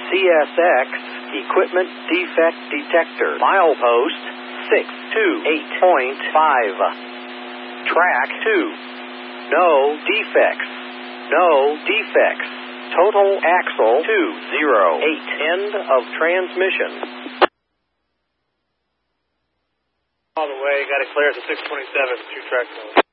CSX Equipment Defect Detector. Milepost 628.5. Track 2. No defects. No defects. Total axle 208. End of transmission. All the way, got to clear at the 627, 2 track mode.